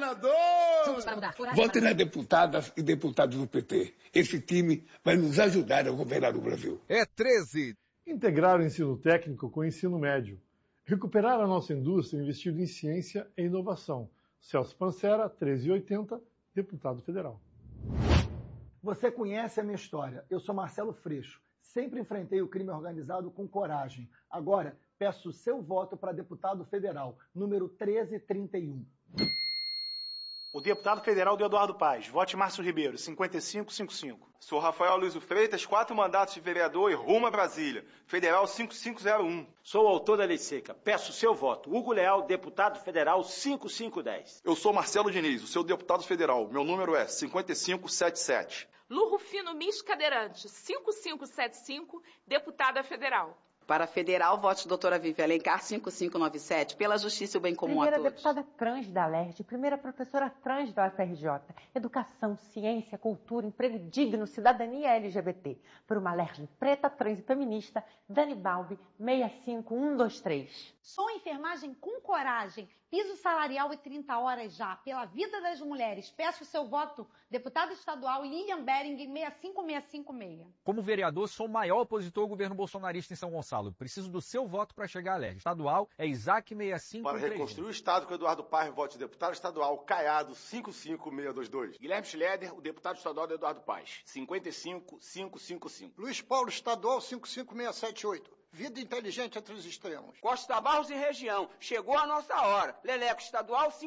governador! Vote nas deputadas e deputados do PT. Esse time vai nos ajudar a governar o Brasil. É 13. Integrar o ensino técnico com o ensino médio. Recuperar a nossa indústria investindo em ciência e inovação. Celso Pancera, 1380, deputado federal. Você conhece a minha história. Eu sou Marcelo Freixo. Sempre enfrentei o crime organizado com coragem. Agora, peço o seu voto para deputado federal, número 1331. O deputado federal do Eduardo Paes. Vote Márcio Ribeiro, 5555. Sou Rafael Luiz Freitas, 4 mandatos de vereador e rumo a Brasília. Federal 5501. Sou o autor da lei seca. Peço o seu voto. Hugo Leal, deputado federal 5510. Eu sou Marcelo Diniz, o seu deputado federal. Meu número é 5577. Lu Rufino Mis Cadeirante, 5575, deputada federal. Para federal, vote doutora Vivi Alencar, 5597, pela justiça e o bem comum a todos. Primeira deputada trans da ALERJ, primeira professora trans da UFRJ. Educação, ciência, cultura, emprego digno, cidadania LGBT. Por uma ALERJ preta, trans e feminista, Dani Balbi, 65123. Sou enfermagem com coragem. Piso salarial e 30 horas já. Pela vida das mulheres. Peço o seu voto, deputado estadual Lilian Bering, 65656. Como vereador, sou o maior opositor ao governo bolsonarista em São Gonçalo. Preciso do seu voto para chegar à ALERJ. Estadual é Isaac 6531. Para reconstruir o Estado com Eduardo Paes, vote deputado estadual Caiado 55622. Guilherme Schleder, o deputado estadual do Eduardo Paes, 55555. Luiz Paulo, estadual 55678. Vida inteligente entre os extremos. Costa Barros e região. Chegou a nossa hora. Leleco estadual